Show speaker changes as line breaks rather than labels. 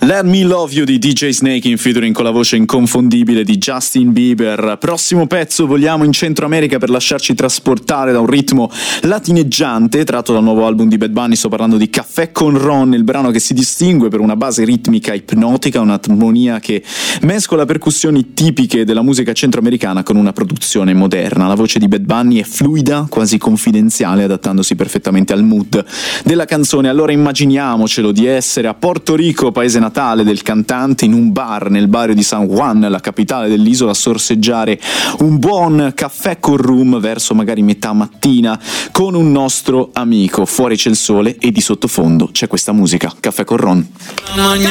Let Me Love You di DJ Snake in featuring con la voce inconfondibile di Justin Bieber. Prossimo pezzo, vogliamo in Centro America per lasciarci trasportare da un ritmo latineggiante tratto dal nuovo album di Bad Bunny. Sto parlando di Caffè con Ron, il brano che si distingue per una base ritmica ipnotica, un'armonia che mescola percussioni tipiche della musica centroamericana con una produzione moderna. La voce di Bad Bunny è fluida, quasi confidenziale, adattandosi perfettamente al mood della canzone. Allora immaginiamocelo di essere a Porto Rico, paese natale del cantante, in un bar nel barrio di San Juan, la capitale dell'isola, a sorseggiare un buon caffè con rum verso magari metà mattina con un nostro amico. Fuori c'è il sole e di sottofondo c'è questa musica, Caffè con Ron.